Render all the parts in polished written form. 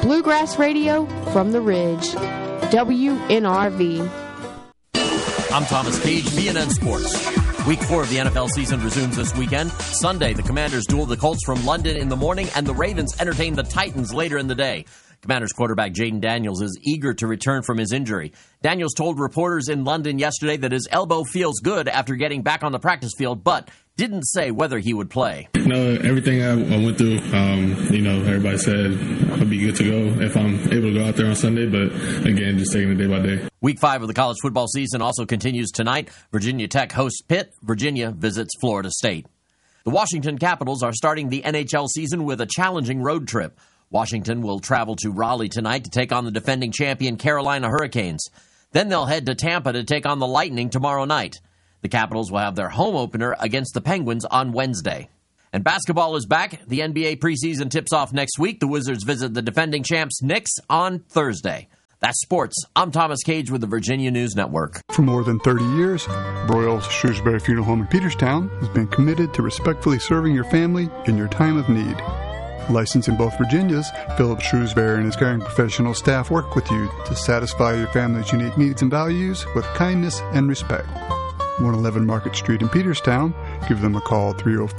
Bluegrass Radio from the Ridge. WNRV. I'm Thomas Cage, BNN Sports. Week 4 of the NFL season resumes this weekend. Sunday, the Commanders duel the Colts from London in the morning, and the Ravens entertain the Titans later in the day. Commanders quarterback Jaden Daniels is eager to return from his injury. Daniels told reporters in London yesterday that his elbow feels good after getting back on the practice field, but didn't say whether he would play. Everything I went through, everybody said I'll be good to go if I'm able to go out there on Sunday, but again, just taking it day by day. Week 5 of the college football season also continues tonight. Virginia Tech hosts Pitt. Virginia visits Florida State. The Washington Capitals are starting the NHL season with a challenging road trip. Washington will travel to Raleigh tonight to take on the defending champion Carolina Hurricanes. Then they'll head to Tampa to take on the Lightning tomorrow night. The Capitals will have their home opener against the Penguins on Wednesday. And basketball is back. The NBA preseason tips off next week. The Wizards visit the defending champs Knicks on Thursday. That's sports. I'm Thomas Cage with the Virginia News Network. For more than 30 years, Broyles Shrewsbury Funeral Home in Peterstown has been committed to respectfully serving your family in your time of need. Licensed in both Virginias, Philip Shrewsbury and his caring professional staff work with you to satisfy your family's unique needs and values with kindness and respect. 111 Market Street in Peterstown. Give them a call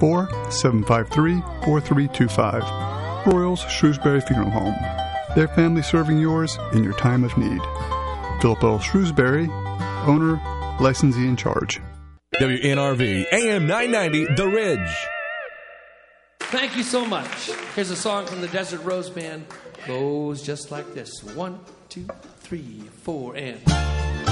304-753-4325. Broyles Shrewsbury Funeral Home. Their family serving yours in your time of need. Philip L. Shrewsbury, owner, licensee in charge. WNRV, AM 990, The Ridge. Thank you so much. Here's a song from the Desert Rose Band. Goes just like this. 1, 2, 3, 4, and...